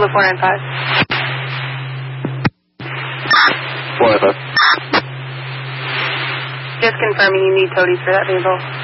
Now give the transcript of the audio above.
the 495. 495. Just confirming you need toadies for that vehicle.